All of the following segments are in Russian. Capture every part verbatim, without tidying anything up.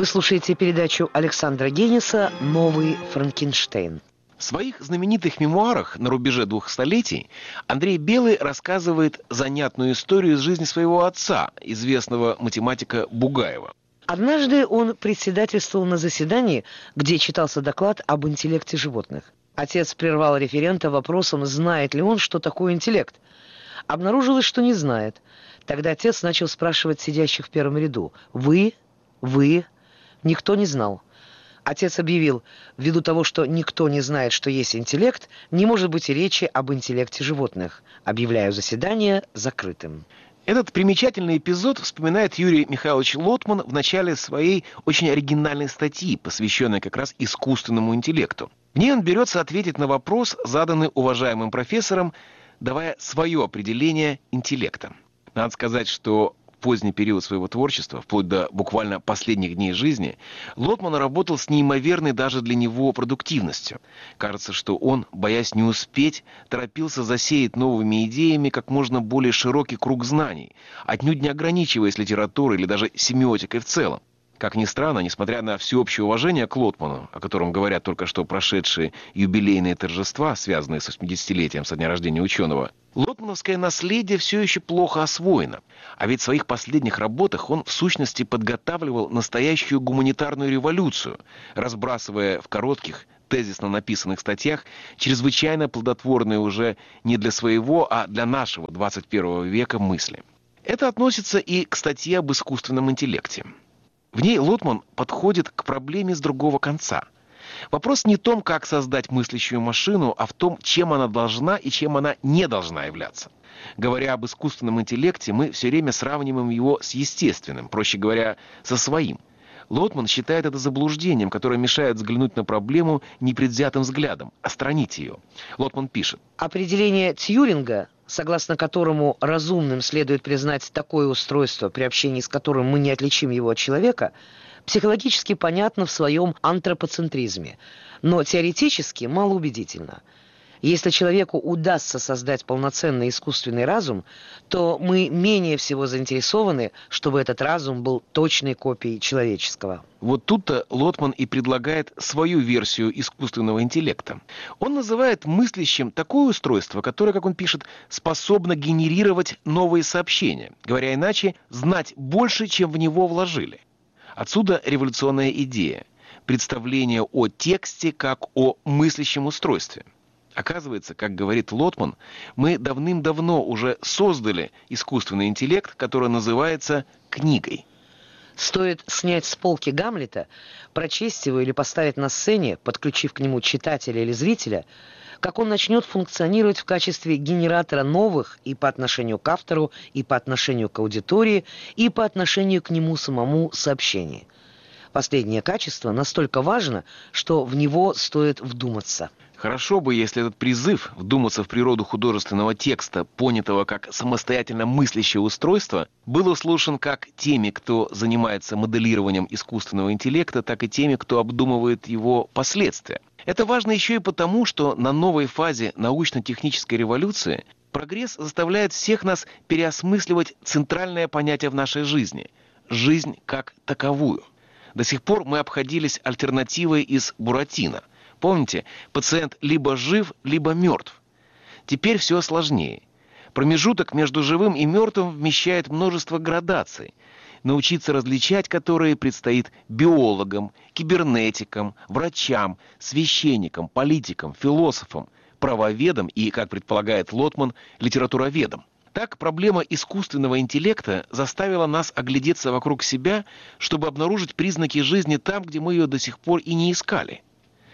Вы слушаете передачу Александра Гениса «Новый Франкенштейн». В своих знаменитых мемуарах «На рубеже двух столетий» Андрей Белый рассказывает занятную историю из жизни своего отца, известного математика Бугаева. Однажды он председательствовал на заседании, где читался доклад об интеллекте животных. Отец прервал референта вопросом, знает ли он, что такое интеллект. Обнаружилось, что не знает. Тогда отец начал спрашивать сидящих в первом ряду: «Вы? Вы?» Никто не знал. Отец объявил: ввиду того, что никто не знает, что есть интеллект, не может быть и речи об интеллекте животных. Объявляю заседание закрытым. Этот примечательный эпизод вспоминает Юрий Михайлович Лотман в начале своей очень оригинальной статьи, посвященной как раз искусственному интеллекту. В ней он берется ответить на вопрос, заданный уважаемым профессором, давая свое определение интеллекта. Надо сказать, что в поздний период своего творчества, вплоть до буквально последних дней жизни, Лотман работал с неимоверной даже для него продуктивностью. Кажется, что он, боясь не успеть, торопился засеять новыми идеями как можно более широкий круг знаний, отнюдь не ограничиваясь литературой или даже семиотикой в целом. Как ни странно, несмотря на всеобщее уважение к Лотману, о котором говорят только что прошедшие юбилейные торжества, связанные с восьмидесятилетием со дня рождения ученого, лотмановское наследие все еще плохо освоено. А ведь в своих последних работах он в сущности подготавливал настоящую гуманитарную революцию, разбрасывая в коротких, тезисно написанных статьях чрезвычайно плодотворные уже не для своего, а для нашего двадцать первого века мысли. Это относится и к статье об искусственном интеллекте. В ней Лотман подходит к проблеме с другого конца. Вопрос не в том, как создать мыслящую машину, а в том, чем она должна и чем она не должна являться. Говоря об искусственном интеллекте, мы все время сравниваем его с естественным, проще говоря, со своим. Лотман считает это заблуждением, которое мешает взглянуть на проблему непредвзятым взглядом, отстранить ее. Лотман пишет: Определение Тьюринга, согласно которому разумным следует признать такое устройство, при общении с которым мы не отличим его от человека, психологически понятно в своем антропоцентризме, но теоретически малоубедительно. Если человеку удастся создать полноценный искусственный разум, то мы менее всего заинтересованы, чтобы этот разум был точной копией человеческого. Вот тут-то Лотман и предлагает свою версию искусственного интеллекта. Он называет мыслящим такое устройство, которое, как он пишет, способно генерировать новые сообщения. Говоря иначе, знать больше, чем в него вложили. Отсюда революционная идея – представление о тексте как о мыслящем устройстве. Оказывается, как говорит Лотман, мы давным-давно уже создали искусственный интеллект, который называется книгой. Стоит снять с полки Гамлета, прочесть его или поставить на сцене, подключив к нему читателя или зрителя, как он начнет функционировать в качестве генератора новых и по отношению к автору, и по отношению к аудитории, и по отношению к нему самому сообщений. Последнее качество настолько важно, что в него стоит вдуматься. Хорошо бы, если этот призыв вдуматься в природу художественного текста, понятого как самостоятельно мыслящее устройство, был услышан как теми, кто занимается моделированием искусственного интеллекта, так и теми, кто обдумывает его последствия. Это важно еще и потому, что на новой фазе научно-технической революции прогресс заставляет всех нас переосмысливать центральное понятие в нашей жизни – жизнь как таковую. До сих пор мы обходились альтернативой из Буратино. Помните, пациент либо жив, либо мертв. Теперь все сложнее. Промежуток между живым и мертвым вмещает множество градаций, научиться различать которые предстоит биологам, кибернетикам, врачам, священникам, политикам, философам, правоведам и, как предполагает Лотман, литературоведам. Так, проблема искусственного интеллекта заставила нас оглядеться вокруг себя, чтобы обнаружить признаки жизни там, где мы ее до сих пор и не искали.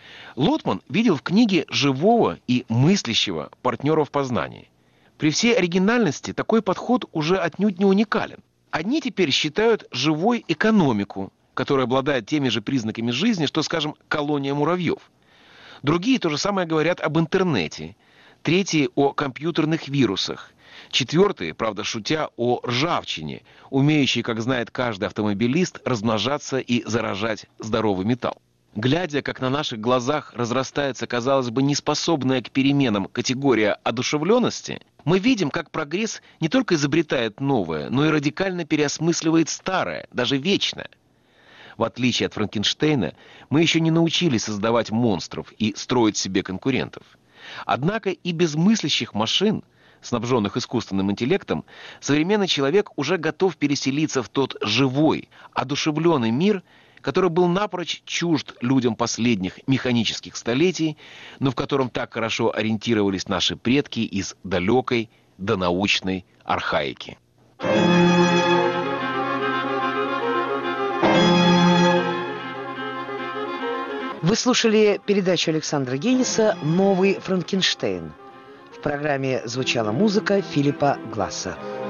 Лотман видел в книге живого и мыслящего партнера в познании. При всей оригинальности такой подход уже отнюдь не уникален. Одни теперь считают живой экономику, которая обладает теми же признаками жизни, что, скажем, колония муравьев. Другие то же самое говорят об интернете. Третьи о компьютерных вирусах. Четвертые, правда шутя, о ржавчине, умеющей, как знает каждый автомобилист, размножаться и заражать здоровый металл. Глядя, как на наших глазах разрастается, казалось бы, неспособная к переменам категория одушевленности, мы видим, как прогресс не только изобретает новое, но и радикально переосмысливает старое, даже вечное. В отличие от Франкенштейна, мы еще не научились создавать монстров и строить себе конкурентов. Однако и без мыслящих машин, снабженных искусственным интеллектом, современный человек уже готов переселиться в тот живой, одушевленный мир, который был напрочь чужд людям последних механических столетий, но в котором так хорошо ориентировались наши предки из далекой донаучной архаики. Вы слушали передачу Александра Гениса «Новый Франкенштейн». В программе звучала музыка Филиппа Гласса.